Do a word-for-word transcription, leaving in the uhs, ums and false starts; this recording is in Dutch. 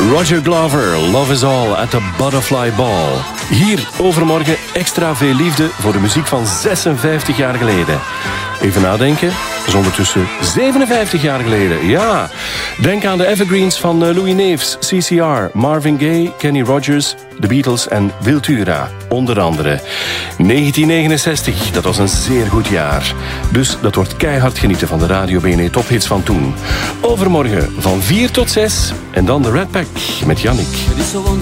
Roger Glover, Love is All at the Butterfly Ball. Hier overmorgen extra veel liefde voor de muziek van zesenvijftig jaar geleden. Even nadenken, dat is ondertussen zevenenvijftig jaar geleden. Ja, denk aan de evergreens van Louis Neefs, C C R, Marvin Gaye, Kenny Rogers, The Beatles en Wiltura, onder andere. negentien negenenzestig, dat was een zeer goed jaar. Dus dat wordt keihard genieten van de Radio B N E tophits van toen. Overmorgen van vier tot zes en dan de Red Pack met Yannick.